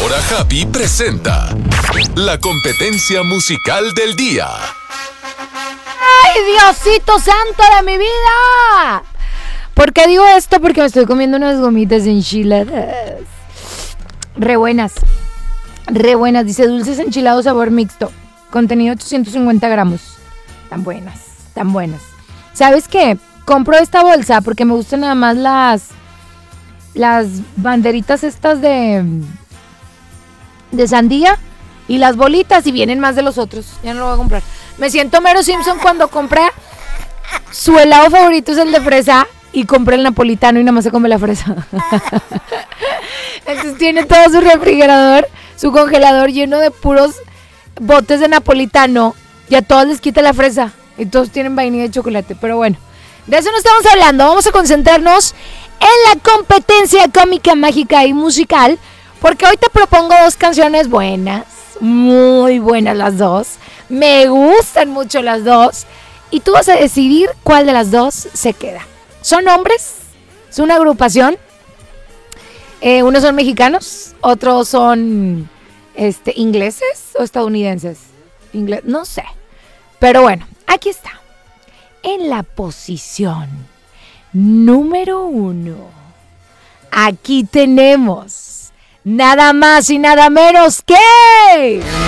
Ahora Happy presenta la competencia musical del día. ¡Ay, Diosito santo de mi vida! ¿Por qué digo esto? Porque me estoy comiendo unas gomitas enchiladas. Re buenas. Dice dulces enchilados sabor mixto. Contenido 850 gramos. Tan buenas. ¿Sabes qué? Compro esta bolsa porque me gustan nada más las banderitas estas de sandía y las bolitas, y vienen más de los otros. Ya no lo voy a comprar. Me siento Mero Simpson cuando compré su helado favorito, es el de fresa, y compré el napolitano y nada más se come la fresa. Entonces tiene todo su refrigerador, su congelador lleno de puros botes de napolitano, y a todos les quita la fresa y todos tienen vainilla de chocolate. Pero bueno, de eso no estamos hablando. Vamos a concentrarnos en la competencia cómica, mágica y musical, porque hoy te propongo dos canciones buenas, muy buenas las dos. Me gustan mucho las dos, y tú vas a decidir cuál de las dos se queda. Son hombres, es una agrupación. Unos son mexicanos, otros son ingleses o estadounidenses. No sé. Pero bueno, aquí está. En la posición número 1, aquí tenemos nada más y nada menos que